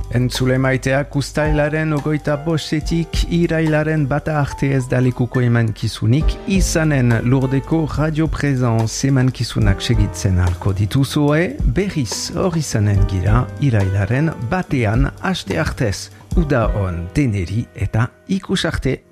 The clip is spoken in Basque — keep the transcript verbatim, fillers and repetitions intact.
Entzule maiteak ustailaren ogoita bostetik irailaren bata arte ez dalekuko emankizunik izanen Lurdeko Radio Presence emankizunak segitzen alko dituzue, berriz hori izanen gira irailaren batean haste artez. Uda on deneri eta ikus arte.